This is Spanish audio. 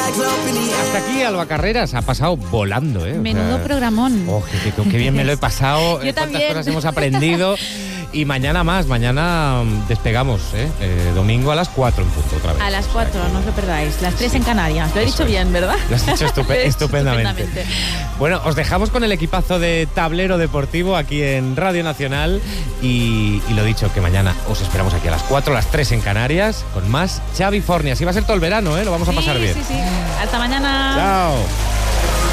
Hasta aquí Alba Carreras ha pasado volando, ¿eh? Menudo programón. Oh, qué bien me lo he pasado. Yo Cuántas también. cosas hemos aprendido. Y mañana más, mañana despegamos, domingo a las 4 en punto otra vez. A las 4, no os lo perdáis. Las 3 en Canarias. Lo he dicho es. bien, ¿verdad? Lo has dicho estupendamente. Bueno, os dejamos con el equipazo de Tablero Deportivo aquí en Radio Nacional y lo dicho, que mañana os esperamos aquí a las 4, a las 3 en Canarias con más Xavi Forni. Así va a ser todo el verano, lo vamos a pasar bien. Sí. Hasta mañana. Chao.